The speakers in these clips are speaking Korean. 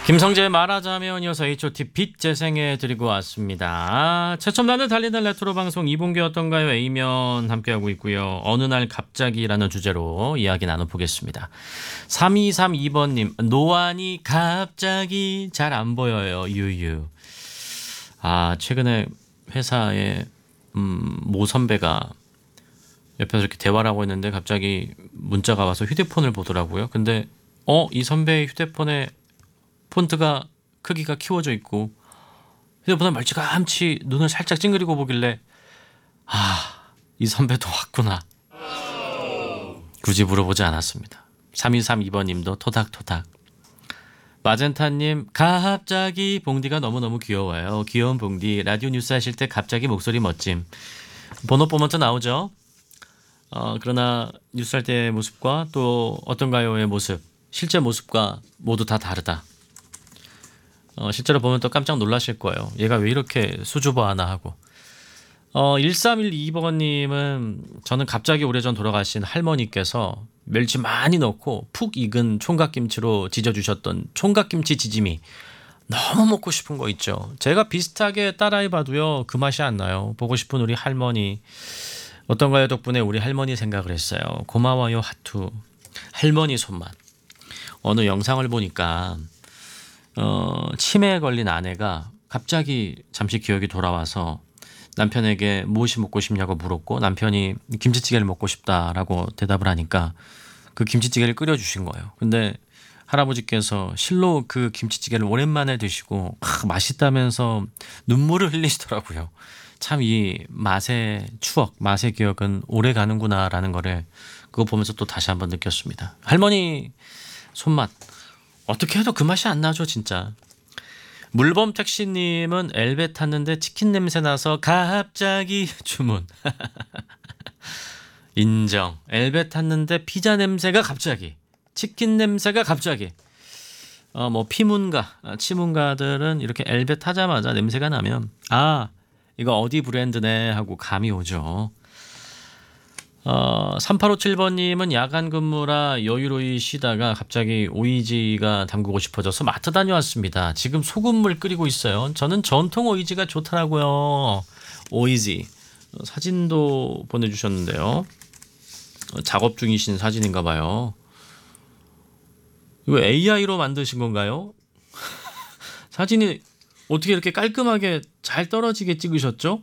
김성재 말하자면 이어서 H.O.T 빛 재생해 드리고 왔습니다. 최첨단을 달리는 레트로 방송 이봉규 어떤가요? A면 함께하고 있고요. 어느 날 갑자기라는 주제로 이야기 나눠보겠습니다. 3232번님 노안이 갑자기 잘 안 보여요. 유유. 최근에 회사에 모 선배가 옆에서 이렇게 대화를 하고 있는데 갑자기 문자가 와서 휴대폰을 보더라고요. 근데 이 선배의 휴대폰에 폰트가 크기가 키워져 있고 휴대폰에 멀찌감치 눈을 살짝 찡그리고 보길래 이 선배도 왔구나. 굳이 물어보지 않았습니다. 3232번님도 토닥토닥. 마젠타님 갑자기 봉디가 너무너무 귀여워요. 귀여운 봉디 라디오 뉴스 하실 때 갑자기 목소리 멋짐. 번호 보면 또 나오죠. 그러나 뉴스 할 때의 모습과 또 어떤가요의 모습 실제 모습과 모두 다 다르다. 실제로 보면 또 깜짝 놀라실 거예요. 얘가 왜 이렇게 수줍어하나 하고. 1312번님은 저는 갑자기 오래전 돌아가신 할머니께서 멸치 많이 넣고 푹 익은 총각김치로 지져주셨던 총각김치 지짐이 너무 먹고 싶은 거 있죠. 제가 비슷하게 따라해봐도요 그 맛이 안 나요. 보고 싶은 우리 할머니. 어떤가요 덕분에 우리 할머니 생각을 했어요. 고마워요 하투. 할머니 손맛. 어느 영상을 보니까 치매에 걸린 아내가 갑자기 잠시 기억이 돌아와서 남편에게 무엇이 먹고 싶냐고 물었고 남편이 김치찌개를 먹고 싶다라고 대답을 하니까 그 김치찌개를 끓여주신 거예요. 근데 할아버지께서 실로 그 김치찌개를 오랜만에 드시고 맛있다면서 눈물을 흘리시더라고요. 참 이 맛의 추억, 맛의 기억은 오래 가는구나라는 거를 그거 보면서 또 다시 한번 느꼈습니다. 할머니 손맛 어떻게 해도 그 맛이 안 나죠 진짜. 물범 택시님은 엘베 탔는데 치킨 냄새 나서 갑자기 주문. 인정. 엘베 탔는데 피자 냄새가 갑자기, 치킨 냄새가 갑자기. 피문가, 치문가들은 이렇게 엘베 타자마자 냄새가 나면 이거 어디 브랜드네 하고 감이 오죠. 3857번님은 야간 근무라 여유로이 쉬다가 갑자기 오이지가 담그고 싶어져서 마트 다녀왔습니다. 지금 소금물 끓이고 있어요. 저는 전통 오이지가 좋더라고요. 오이지. 사진도 보내주셨는데요. 작업 중이신 사진인가 봐요. 이거 AI로 만드신 건가요? 사진이 어떻게 이렇게 깔끔하게 잘 떨어지게 찍으셨죠?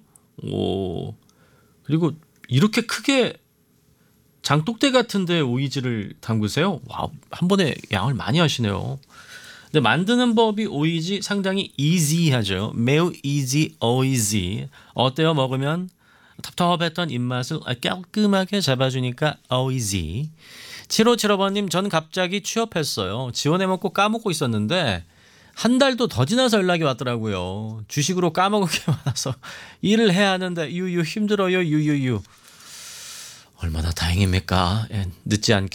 그리고 이렇게 크게 장독대 같은데 오이지를 담그세요? 와, 한 번에 양을 많이 하시네요. 근데 만드는 법이 오이지 상당히 easy하죠. 매우 easy. 어때요? 먹으면 텁텁했던 입맛을 깔끔하게 잡아주니까 easy. 7575번님 전 갑자기 취업했어요. 지원해먹고 까먹고 있었는데 한 달도 더 지나서 연락이 왔더라고요. 주식으로 까먹은 게 많아서 일을 해야 하는데 유유 힘들어요. 유유유. 얼마나 다행입니까? 늦지 않게